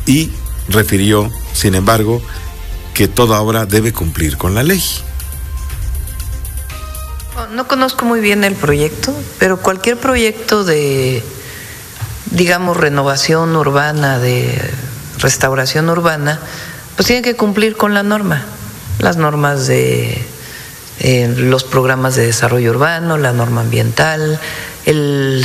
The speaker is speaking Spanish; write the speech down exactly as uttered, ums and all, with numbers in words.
y refirió, sin embargo, que toda obra debe cumplir con la ley. No conozco muy bien el proyecto, pero cualquier proyecto de, digamos, renovación urbana, de restauración urbana, pues tiene que cumplir con la norma, las normas de eh, los programas de desarrollo urbano, la norma ambiental, el